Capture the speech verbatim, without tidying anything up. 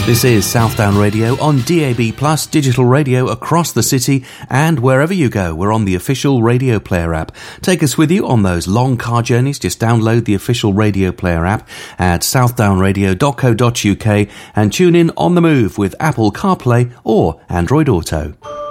This is Southdown Radio on D A B Plus, digital radio across the city and wherever you go. We're on the official Radio Player app. Take us with you on those long car journeys. Just download the official Radio Player app at southdown radio dot co dot uk and tune in on the move with Apple CarPlay or Android Auto.